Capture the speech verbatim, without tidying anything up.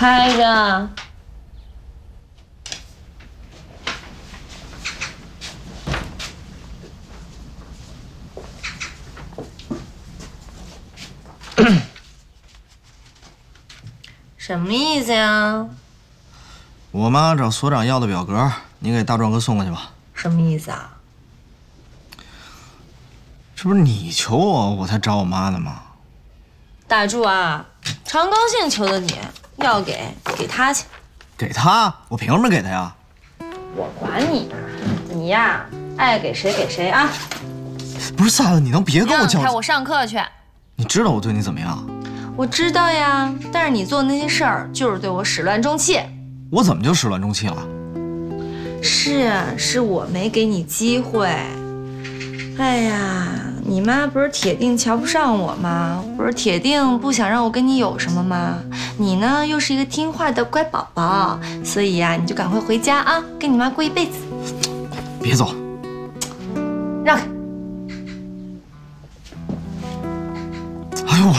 开着。什么意思呀？ 我妈找所长要的表格，你给大壮哥送过去吧。 什么意思啊？ 这不是你求我，我才找我妈的吗？ 大柱啊，常高兴求的你，要给给他去。 给他？我凭什么给他呀？ 我管你呢，你呀，爱给谁给谁啊。 不是赛子，你能别跟我较让开，我上课去。 你知道我对你怎么样？ 我知道呀，但是你做的那些事儿就是对我始乱终弃。 我怎么就始乱终弃了？ 是啊，是我没给你机会。哎呀，你妈不是铁定瞧不上我吗？不是铁定不想让我跟你有什么吗？你呢，又是一个听话的乖宝宝，所以呀，你就赶快回家啊，跟你妈过一辈子。 别走， 让开。